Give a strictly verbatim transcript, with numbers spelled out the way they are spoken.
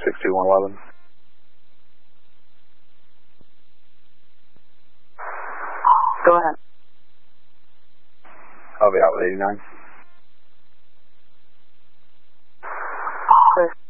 six two one eleven. Go ahead. I'll be out with eighty-nine. Clear.